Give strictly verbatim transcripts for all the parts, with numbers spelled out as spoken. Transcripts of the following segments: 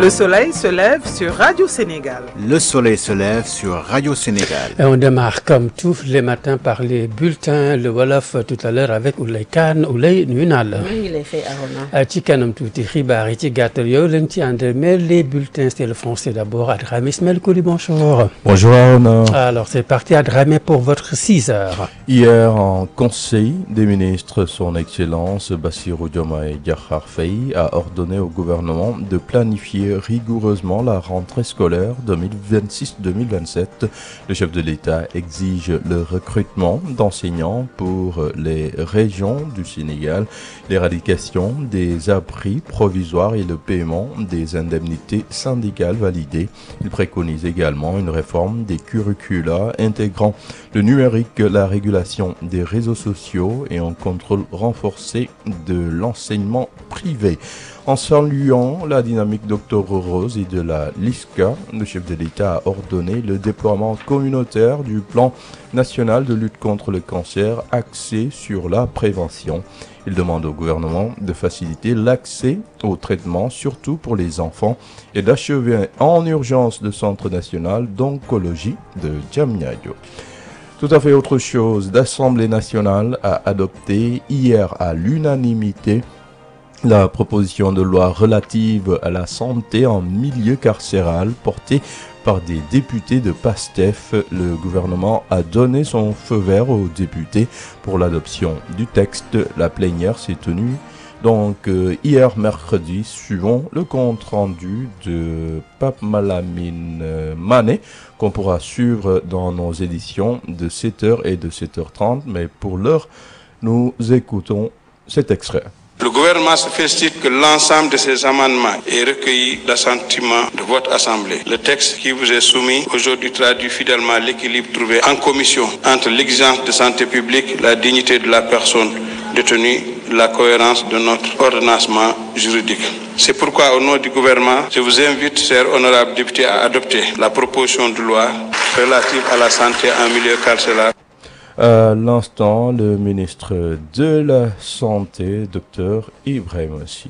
Le soleil se lève sur Radio Sénégal. Le soleil se lève sur Radio Sénégal. Et on démarre comme tous les matins par les bulletins, le Wolof tout à l'heure avec Oulay Kane. Oulay, nuyu naa la. Oui, il est fait Arona. Ci kanam tuuti xibaar yi ci gàttal yow leen ci ànd mais les bulletins c'est le français d'abord. Adramé Ismaël Kouli, bonjour. Bonjour Arona. Alors c'est parti Adramé pour votre six heures. Hier en Conseil des ministres, son Excellence Bassirou Diomaye Diakhar Faye a ordonné au gouvernement de planifier rigoureusement la rentrée scolaire deux mille vingt-six deux mille vingt-sept. Le chef de l'État exige le recrutement d'enseignants pour les régions du Sénégal, l'éradication des abris provisoires et le paiement des indemnités syndicales validées. Il préconise également une réforme des curricula intégrant le numérique, la régulation des réseaux sociaux et un contrôle renforcé de l'enseignement privé. En saluant la dynamique d'Octobre Rose et de la LISCA, le chef de l'État a ordonné le déploiement communautaire du plan national de lutte contre le cancer axé sur la prévention. Il demande au gouvernement de faciliter l'accès au traitement, surtout pour les enfants, et d'achever en urgence le Centre national d'oncologie de Diamniadio. Tout à fait autre chose, l'Assemblée nationale a adopté hier à l'unanimité la proposition de loi relative à la santé en milieu carcéral portée par des députés de PASTEF. Le gouvernement a donné son feu vert aux députés pour l'adoption du texte. La plénière s'est tenue donc euh, hier mercredi, suivant le compte rendu de Pape Malamine euh, Mané, qu'on pourra suivre dans nos éditions de sept heures et de sept heures trente. Mais pour l'heure, nous écoutons cet extrait. Le gouvernement se félicite que l'ensemble de ces amendements ait recueilli l'assentiment de votre Assemblée. Le texte qui vous est soumis aujourd'hui traduit fidèlement l'équilibre trouvé en commission entre l'exigence de santé publique, la dignité de la personne détenue, la cohérence de notre ordonnancement juridique. C'est pourquoi, au nom du gouvernement, je vous invite, chers honorables députés, à adopter la proposition de loi relative à la santé en milieu carcéral. À l'instant, le ministre de la Santé, Dr Ibrahim Sy.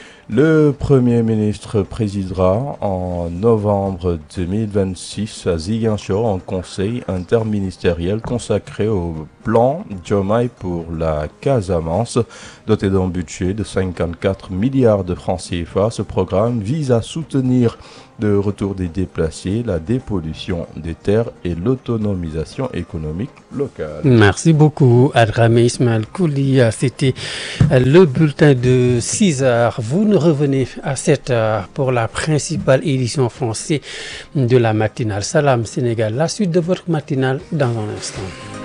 Le Premier ministre présidera en novembre deux mille vingt-six à Ziguinchor un conseil interministériel consacré au plan Diomaye pour la Casamance. Doté d'un budget de cinquante-quatre milliards de francs C F A, ce programme vise à soutenir le retour des déplacés, la dépollution des terres et l'autonomisation économique locale. Merci beaucoup Adramé Ismaël Kouli. C'était le bulletin de six heures. Vous nous revenez à sept heures pour la principale édition française de la matinale Salam Sénégal. La suite de votre matinale dans un instant.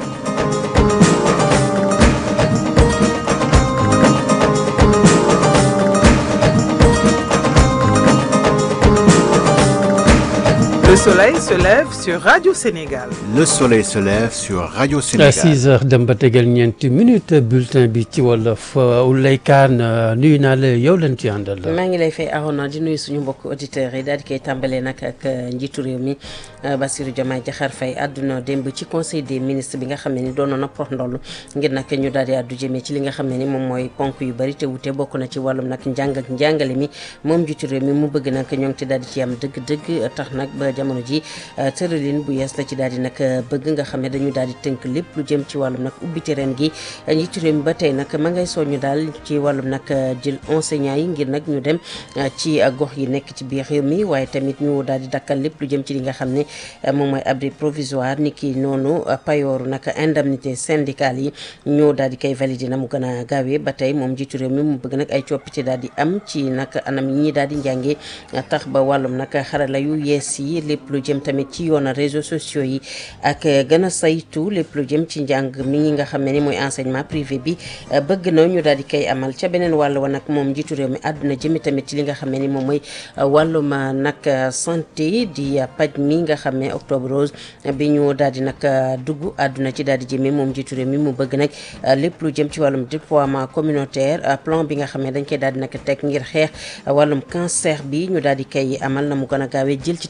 Le soleil se lève sur Radio Sénégal. Le soleil se lève sur Radio Sénégal. À six heures dem ba tegal ñeenti minutes bulletin bi ci wolof Oulay Kane nuyu naa la yow lañ ci àndal. maa ngi lay fay Arona di nuyu suñu mbokk auditeurs yi daal di koy tàmbalee nag ak njiitu réew mi Bassirou Diomaye Diakhar Faye àdduna démb ci conseil des ministres bi nga xam ne ni doon na prox ndoll ngir nag ñu daal di àddu jëmee ci li nga xam ne ni moom mooy ponk yu bari te wute bokk na ci wàllum nag njàng ak njàngale mi moom njiitu réew mi mu bëgg nag ñoo ngi ci daal di ci am dëgg-dëgg tax nag ba jamono ji tëralin bu yees la ci daal di nag bëgg nga xam ne dañu daal di tënk lépp lu jëm ci wàllum nag ubbite ren gi njiitu réew mi ba tey nag ma ngay soññu daal ci wàllum nag jël enseignants yi ngir nag ñu dem ci gox yi nekk ci biir réew mi waaye tamit ñu daal di dakkal lépp lu jëm ci li nga xam ne moom mooy abri provisoire ni ki noonu payooru nag indemnité syndicale yi ñu daal di koy valider na mu gën a gaawee ba tey moom njiitu réew mi mu bëgg nag ay coppite daal di am ci nag anam yi ñi daal di njàngee tax ba wàllum nag xarala yu yees yi lépp lu jëm tamit ci yoon réseaux sociaux yi ak gën a saytu lépp lu jëm ci njàng mi ñi nga xam ne ni mooy enseignement privé bi bëgg na ñu daal di koy amal ca beneen wàll wa nag moom njiitu réew mi àdduna jëmi tamit ci li nga xam ne ni moom mooy wàllum nag santé di paj mi nga xam ne octobre rose bi ñu daal di nag dugg àdduna ci daal di jëmee moom njiitu réew mi mu bëgg nag lépp lu jëm ci wàllum déploiement communautaire plan bi nga xam ne dañ koy daal di nag teg ngir xeex wàllum cancer bi ñu daal di koy amal na mu gën a gaawee jël ci tamit ay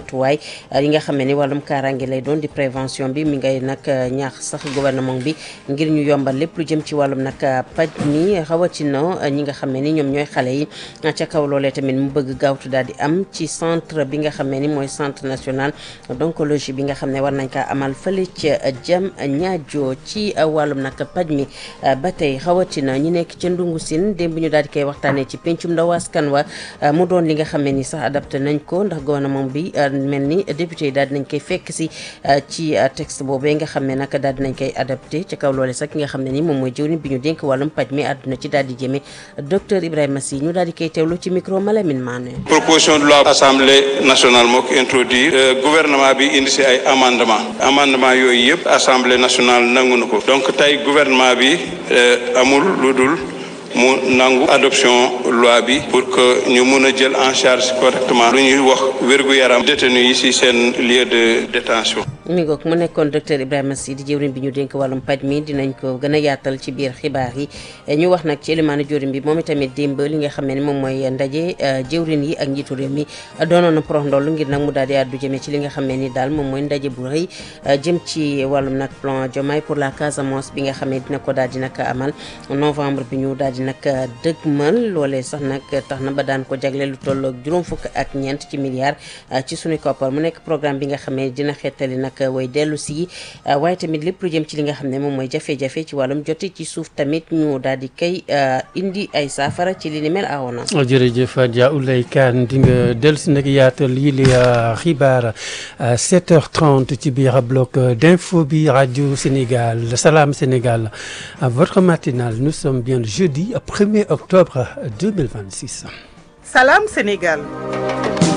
matuwaay yi nga xam ne ni wàllum kaaraange lay doon di prévention bi mi ngay nag ñaax sax gouvernement bi ngir ñu yombal lépp lu jëm ci wàllum nag paj mi rawatina ñi nga xam ne ni ñoom ñooy xale yi ca kaw loolee tamit mu bëgg gaawtu daal di am ci centre bi nga xam ne ni mooy centre national d'oncologie bi nga xam ne war nañ kaa amal fële ca jam ñaajo ci wàllum nag paj mi ba tey rawatina ñi nekk ca ndungu sin démb ñu daal di koy waxtaanee ci pencum ndaw askan wa mu doon li nga xam ne ni sax adapté nañ ko ndax gouvernement bi mel ni député yi daal dinañ koy fekk si ci texte boobee nga xam ne nag daal dinañ koy adapté ca kaw loole sax ki nga xam ne ni moom mooy jëwriñ bi ñu dénk wàllum paj mi àdduna ci daal di jëme docteur Ibrahima Sy ñu daal di koy teewlu ci micro Malamine Mané. proposition de loi assemblée nationale moo ko introduire gouvernement bi indi si ay amendement amendement yooyu yëpp assemblée nationale nangu na ko donc tey gouvernement bi amul lu dul mu nangu adoption loi bi pour que ñu mun a jël en charge correctement lu ñuy wax wér-gu-yaram détenu yi ci seen lieu de détention. mi ngoog mu nekkoon docteur Ibrahima Sy di jëwriñ bi ñu dénk wàllum paj mi dinañ ko gën a yaatal ci biir xibaar yi ñu wax nag ci élimaanu jëwriñ bi moom itamit démb li nga xam ne ni moom mooy ndaje jëwriñ yi ak njiitu réew mi doonoon na prox ndoll ngir nag mu daal di àddu jëmee ci li nga xam ne ni daal moom mooy ndaje bu rëy jëm ci wàllum nag plan Diomaye pour la Casamance bi nga xam ne dina ko daal di nag amal novembre bi ñu daal di nag dëgmal loolee sax nag tax na ba daan ko jagle lu tolloog juróom fukk ak ñeent ci milliards ci suñu koppar mu nekk programme bi nga xam ne dina xeetali nag way dellu si waaye tamit lépp lu jëm ci li nga xam ne moom mooy jafe-jafe ci wàllum jote ci suuf tamit ñu daal di koy indi ay saafara ci li ni mel awoona. jërëjëf Adja Oulay Kane di nga dellu si nag yaatal yi li xibaar sept heures trente ci biir bloc d'info bi Radio Sénégal Salam Sénégal votre matinale nous sommes bien le jeudi premier octobre deux mille vingt-six. Salam Sénégal.